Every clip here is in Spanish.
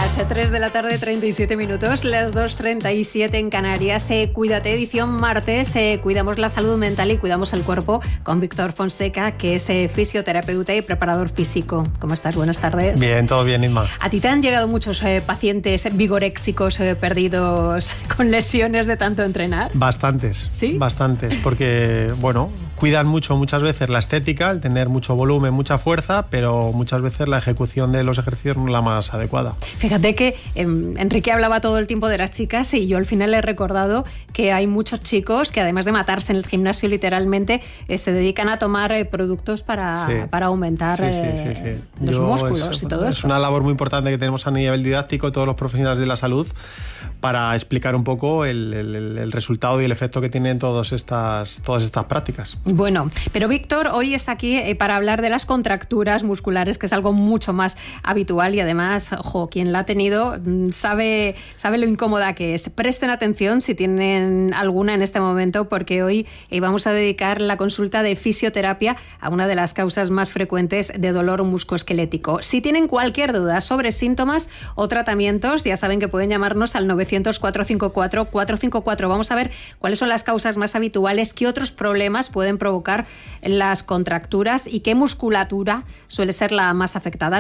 días, 3 de la tarde, 37 minutos, las 2:37 en Canarias. Cuídate, edición martes. Cuidamos la salud mental y cuidamos el cuerpo con Víctor Fonseca, que es fisioterapeuta y preparador físico. ¿Cómo estás? Buenas tardes. Bien, todo bien, Inma. ¿A ti te han llegado muchos pacientes vigoréxicos perdidos con lesiones de tanto entrenar? Bastantes. ¿Sí? Bastantes, porque, bueno, cuidan mucho muchas veces la estética, el tener mucho volumen, mucha fuerza, pero muchas veces la ejecución de los ejercicios no es la más adecuada. Fíjate que Enrique hablaba todo el tiempo de las chicas y yo al final le he recordado que hay muchos chicos que además de matarse en el gimnasio literalmente se dedican a tomar productos para aumentar los músculos y todo eso. Es una labor muy importante que tenemos a nivel didáctico todos los profesionales de la salud para explicar un poco el resultado y el efecto que tienen todas estas prácticas. Bueno, pero Víctor hoy está aquí para hablar de las contracturas musculares, que es algo mucho más habitual y además, quien la ha tenido sabe lo incómoda que es. Presten atención si tienen alguna en este momento, porque hoy vamos a dedicar la consulta de fisioterapia a una de las causas más frecuentes de dolor musculoesquelético. Si tienen cualquier duda sobre síntomas o tratamientos, ya saben que pueden llamarnos al 900-454-454. Vamos a ver cuáles son las causas más habituales, qué otros problemas pueden provocar las contracturas y qué musculatura suele ser la más afectada.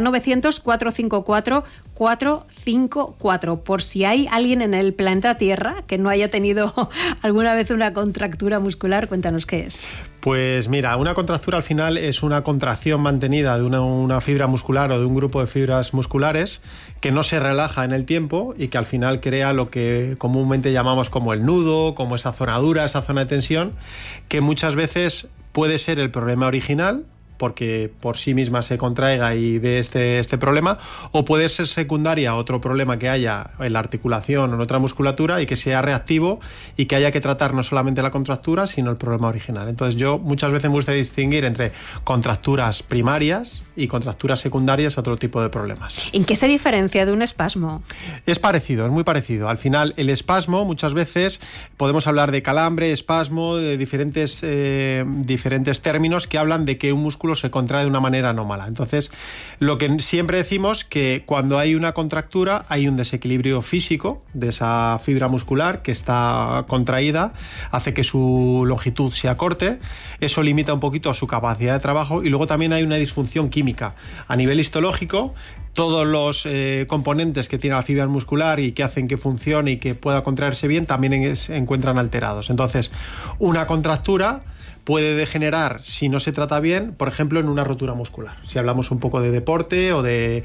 900-454-454. Por si hay alguien en el planeta Tierra que no haya tenido alguna vez una contractura muscular, cuéntanos qué es. Pues mira, una contractura al final es una contracción mantenida de una fibra muscular o de un grupo de fibras musculares que no se relaja en el tiempo y que al final crea lo que comúnmente llamamos como el nudo, como esa zona dura, esa zona de tensión, que muchas veces puede ser el problema original, porque por sí misma se contraiga y dé este problema, o puede ser secundaria a otro problema que haya en la articulación o en otra musculatura y que sea reactivo y que haya que tratar no solamente la contractura, sino el problema original. Entonces yo muchas veces me gusta distinguir entre contracturas primarias y contracturas secundarias a otro tipo de problemas. ¿En qué se diferencia de un espasmo? Es parecido, es muy parecido. Al final el espasmo, muchas veces podemos hablar de calambre, espasmo, de diferentes términos que hablan de que un músculo se contrae de una manera anómala. Entonces, lo que siempre decimos que cuando hay una contractura hay un desequilibrio físico de esa fibra muscular que está contraída, hace que su longitud se acorte, eso limita un poquito su capacidad de trabajo y luego también hay una disfunción química. A nivel histológico, todos los componentes que tiene la fibra muscular y que hacen que funcione y que pueda contraerse bien también se encuentran alterados. Entonces, una contractura puede degenerar, si no se trata bien, por ejemplo, en una rotura muscular. Si hablamos un poco de deporte o de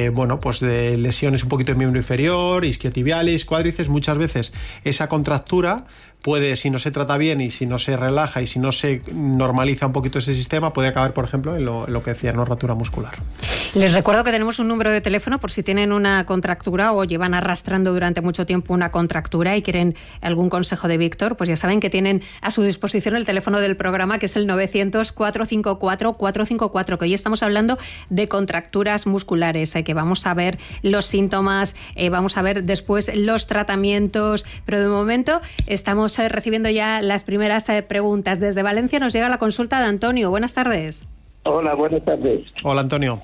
de lesiones un poquito de miembro inferior, isquiotibiales, cuádriceps, muchas veces esa contractura puede, si no se trata bien y si no se relaja y si no se normaliza un poquito ese sistema, puede acabar, por ejemplo, en lo que decía, una rotura muscular. Les recuerdo que tenemos un número de teléfono por si tienen una contractura o llevan arrastrando durante mucho tiempo una contractura y quieren algún consejo de Víctor, pues ya saben que tienen a su disposición el teléfono del programa, que es el 900-454-454, que hoy estamos hablando de contracturas musculares, que vamos a ver los síntomas, vamos a ver después los tratamientos, pero de momento estamos recibiendo ya las primeras preguntas. Desde Valencia nos llega la consulta de Antonio. Buenas tardes. Hola, buenas tardes. Hola, Antonio.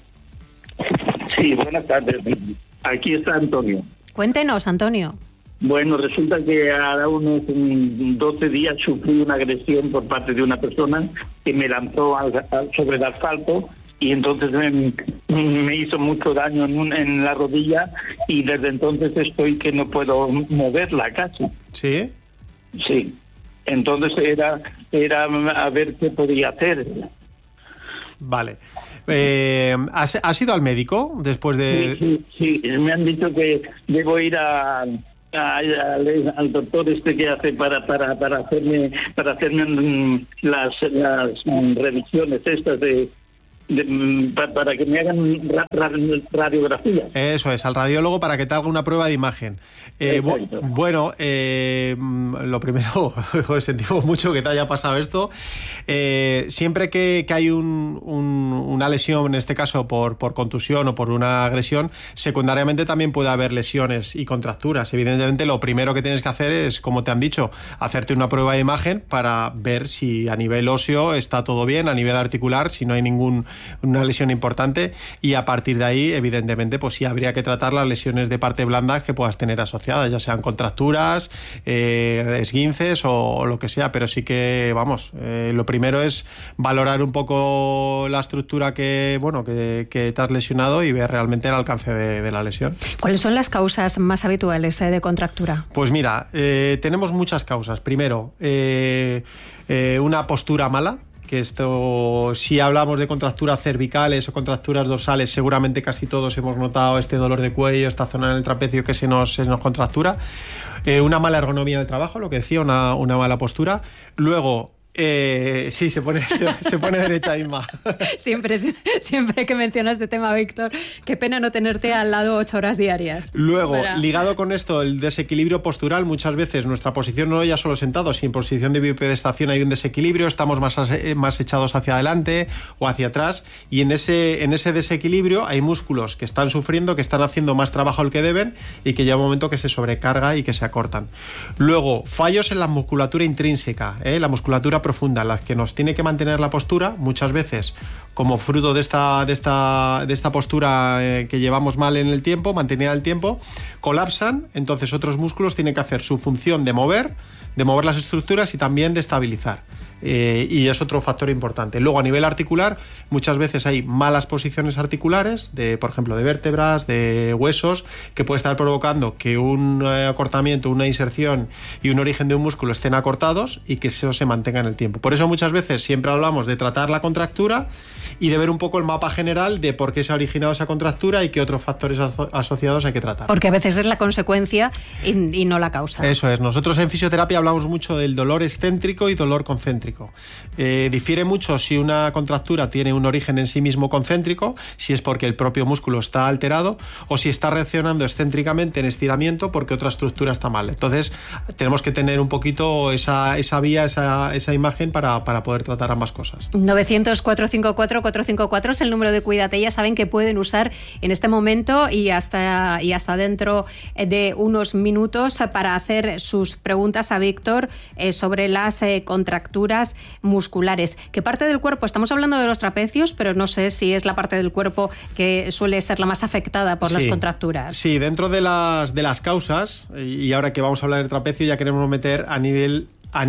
Sí, buenas tardes. Aquí está Antonio. Cuéntenos, Antonio. Bueno, resulta que ahora unos 12 días sufrí una agresión por parte de una persona que me lanzó sobre el asfalto y entonces me hizo mucho daño en la rodilla y desde entonces estoy que no puedo moverla casi. ¿Sí? Sí. Entonces era a ver qué podía hacer. Vale. ¿Has ido al médico después de...? Sí, me han dicho que debo ir al doctor que hace para hacerme las revisiones estas para que me hagan radiografía. Eso es, al radiólogo para que te haga una prueba de imagen. Lo primero, sentimos mucho que te haya pasado esto. Siempre que hay una lesión, en este caso por contusión o por una agresión, secundariamente también puede haber lesiones y contracturas. Evidentemente, lo primero que tienes que hacer es, como te han dicho, hacerte una prueba de imagen para ver si a nivel óseo está todo bien, a nivel articular, si no hay ningún una lesión importante, y a partir de ahí, evidentemente, pues sí habría que tratar las lesiones de parte blanda que puedas tener asociadas, ya sean contracturas, esguinces o lo que sea, pero sí que, vamos, lo primero es valorar un poco la estructura que te has lesionado y ver realmente el alcance de la lesión. ¿Cuáles son las causas más habituales de contractura? Pues mira, tenemos muchas causas. Primero, una postura mala, que esto, si hablamos de contracturas cervicales o contracturas dorsales, seguramente casi todos hemos notado este dolor de cuello, esta zona en el trapecio que se nos contractura. Una mala ergonomía del trabajo, lo que decía, una mala postura. Luego, sí, se pone derecha, Inma. Siempre que mencionas este tema, Víctor, qué pena no tenerte al lado 8 horas diarias. Luego, ligado con esto, el desequilibrio postural. Muchas veces nuestra posición no ya solo sentados, si en posición de bipedestación hay un desequilibrio, estamos más echados hacia adelante o hacia atrás, y en ese desequilibrio hay músculos que están sufriendo, que están haciendo más trabajo del que deben y que llega un momento que se sobrecarga y que se acortan. Luego, fallos en la musculatura intrínseca, la musculatura profunda, las que nos tiene que mantener la postura, muchas veces como fruto de esta postura que llevamos mal en el tiempo, mantenida en el tiempo, colapsan, entonces otros músculos tienen que hacer su función de mover las estructuras y también de estabilizar. Y es otro factor importante. Luego, a nivel articular, muchas veces hay malas posiciones articulares, por ejemplo, de vértebras, de huesos, que puede estar provocando que un acortamiento, una inserción y un origen de un músculo estén acortados y que eso se mantenga en el tiempo. Por eso muchas veces siempre hablamos de tratar la contractura y de ver un poco el mapa general de por qué se ha originado esa contractura y qué otros factores asociados hay que tratar. Porque a veces es la consecuencia y no la causa. Eso es. Nosotros en fisioterapia hablamos mucho del dolor excéntrico y dolor concéntrico. Difiere mucho si una contractura tiene un origen en sí mismo concéntrico, si es porque el propio músculo está alterado, o si está reaccionando excéntricamente en estiramiento porque otra estructura está mal. Entonces tenemos que tener un poquito esa vía, esa imagen para poder tratar ambas cosas. 900-454-454 es el número de Cuídate. Ya saben que pueden usar en este momento y hasta dentro de unos minutos para hacer sus preguntas a Víctor sobre las contracturas musculares. ¿Qué parte del cuerpo? Estamos hablando de los trapecios, pero no sé si es la parte del cuerpo que suele ser la más afectada por las contracturas. Sí, dentro de las causas, y ahora que vamos a hablar del trapecio, ya queremos meter a nivel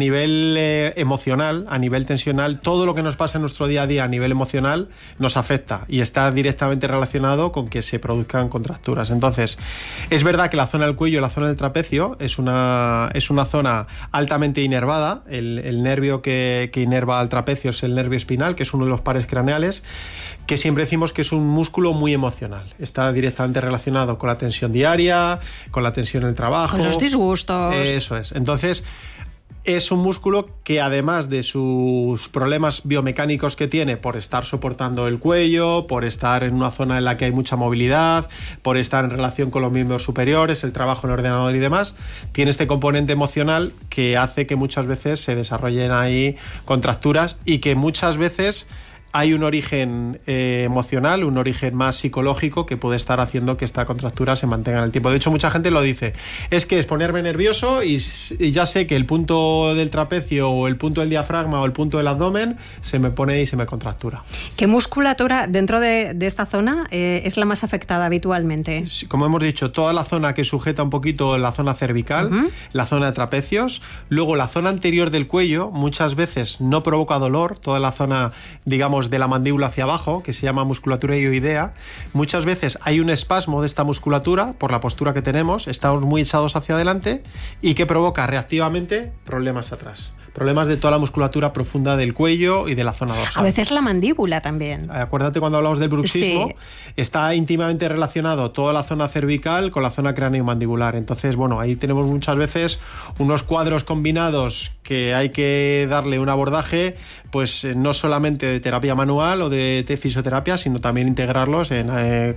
emocional, a nivel tensional, todo lo que nos pasa en nuestro día a día a nivel emocional nos afecta y está directamente relacionado con que se produzcan contracturas. Entonces, es verdad que la zona del cuello y la zona del trapecio es una zona altamente inervada. El nervio que inerva al trapecio es el nervio espinal, que es uno de los pares craneales, que siempre decimos que es un músculo muy emocional. Está directamente relacionado con la tensión diaria, con la tensión en el trabajo, con los disgustos. Eso es. Entonces, es un músculo que, además de sus problemas biomecánicos que tiene por estar soportando el cuello, por estar en una zona en la que hay mucha movilidad, por estar en relación con los miembros superiores, el trabajo en el ordenador y demás, tiene este componente emocional que hace que muchas veces se desarrollen ahí contracturas y que muchas veces hay un origen emocional, un origen más psicológico que puede estar haciendo que esta contractura se mantenga en el tiempo. De hecho, mucha gente lo dice, es que es ponerme nervioso y ya sé que el punto del trapecio o el punto del diafragma o el punto del abdomen se me pone y se me contractura. ¿Qué musculatura dentro de esta zona es la más afectada habitualmente? Como hemos dicho, toda la zona que sujeta un poquito la zona cervical, la zona de trapecios, luego la zona anterior del cuello muchas veces no provoca dolor, toda la zona, digamos, de la mandíbula hacia abajo, que se llama musculatura hioidea. Muchas veces hay un espasmo de esta musculatura por la postura que tenemos, estamos muy echados hacia adelante y que provoca reactivamente problemas atrás. Problemas de toda la musculatura profunda del cuello y de la zona dorsal. A veces la mandíbula también. Acuérdate cuando hablamos del bruxismo, sí, está íntimamente relacionado toda la zona cervical con la zona cráneo-mandibular. Entonces, bueno, ahí tenemos muchas veces unos cuadros combinados que hay que darle un abordaje, pues no solamente de terapia manual o de fisioterapia, sino también integrarlos en